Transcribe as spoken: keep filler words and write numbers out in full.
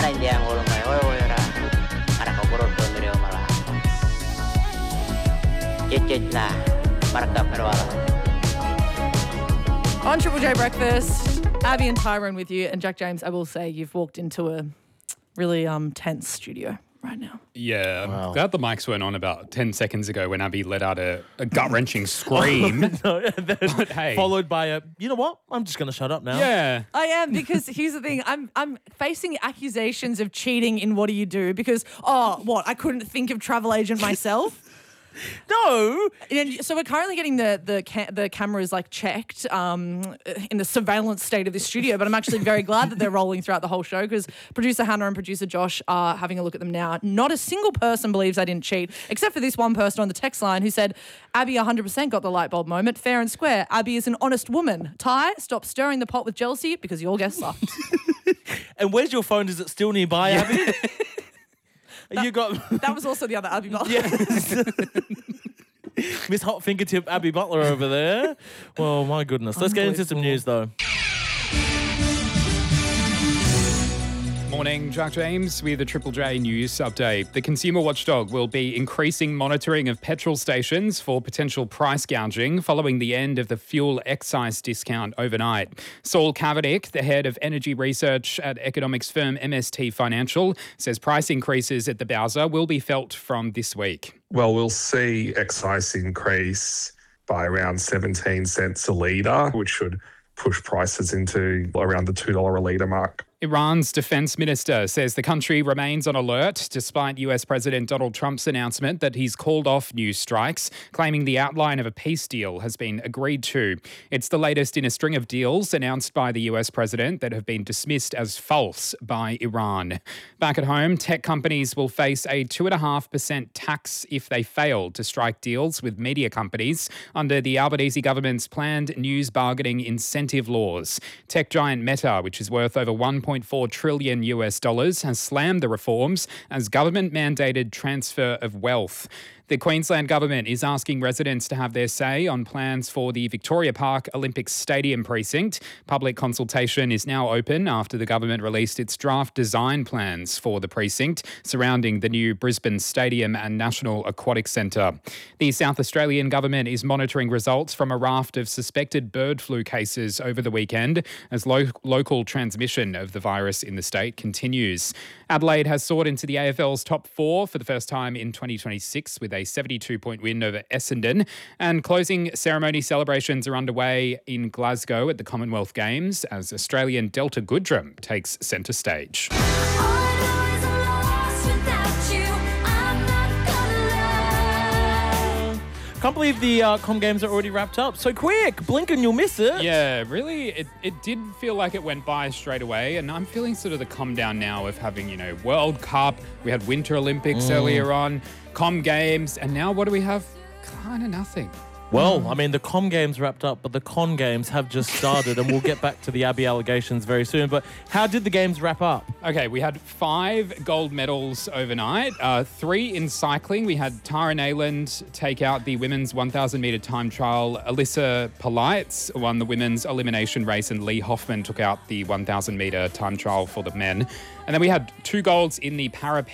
maindiang ulmai woivoira anaka korotto ndio mala jejejna marka perwala. On Triple J Breakfast, Abby and Tyrone with you, and Jack James, I will say you've walked into a really um tense studio right now. Yeah, Wow. I'm glad the mics weren't on about ten seconds ago when Abby let out a, a gut-wrenching scream. No, and then But hey. followed by a, you know what? I'm just going to shut up now. Yeah. I am, because here's the thing. I'm I'm facing accusations of cheating in What Do You Do? Because, oh, what? I couldn't think of travel agent myself. No. And so we're currently getting the the ca- the cameras like checked um, in the surveillance state of this studio, but I'm actually very glad that they're rolling throughout the whole show, because producer Hannah and producer Josh are having a look at them now. Not a single person believes I didn't cheat, except for this one person on the text line who said, Abby one hundred percent got the light bulb moment, fair and square. Abby is an honest woman. Ty, stop stirring the pot with jealousy because your guest sucked. And where's your phone? Is it still nearby, Abby? You got That was also the other Abby Butler. yes. Miss Hot Fingertip Abby Butler over there. Well, my goodness. Let's get into some news, though. Morning, Jack James with a Triple J news update. The consumer watchdog will be increasing monitoring of petrol stations for potential price gouging following the end of the fuel excise discount overnight. Saul Kavanagh, the head of energy research at economics firm M S T Financial, says price increases at the Bowser will be felt from this week. Well, we'll see excise increase by around seventeen cents a litre, which should push prices into around the two dollars a litre mark. Iran's defense minister says the country remains on alert despite U S President Donald Trump's announcement that he's called off new strikes, claiming the outline of a peace deal has been agreed to. It's the latest in a string of deals announced by the U S president that have been dismissed as false by Iran. Back at home, tech companies will face a two point five percent tax if they fail to strike deals with media companies under the Albanese government's planned news bargaining incentive laws. Tech giant Meta, which is worth over one point four trillion U S dollars, has slammed the reforms as government-mandated transfer of wealth. The Queensland government is asking residents to have their say on plans for the Victoria Park Olympic Stadium precinct. Public consultation is now open after the government released its draft design plans for the precinct surrounding the new Brisbane Stadium and National Aquatic Centre. The South Australian government is monitoring results from a raft of suspected bird flu cases over the weekend as lo- local transmission of the virus in the state continues. Adelaide has soared into the A F L's top four for the first time in twenty twenty-six with a seventy-two point win over Essendon. And closing ceremony celebrations are underway in Glasgow at the Commonwealth Games as Australian Delta Goodrum takes centre stage. Can't believe the uh, Com Games are already wrapped up. So quick, blink and you'll miss it. Yeah, really, it, it did feel like it went by straight away, and I'm feeling sort of the come down now of having, you know, World Cup, we had Winter Olympics Mm. earlier on, Com Games, and now what do we have? Kind of nothing. Well, I mean, the Com Games wrapped up, but the Con Games have just started, and we'll get back to the Abby allegations very soon. But how did the games wrap up? Okay, we had five gold medals overnight, uh, three in cycling. We had Tara Nayland take out the women's one thousand metre time trial. Alyssa Polites won the women's elimination race, and Lee Hoffman took out the one thousand metre time trial for the men. And then we had two golds in the para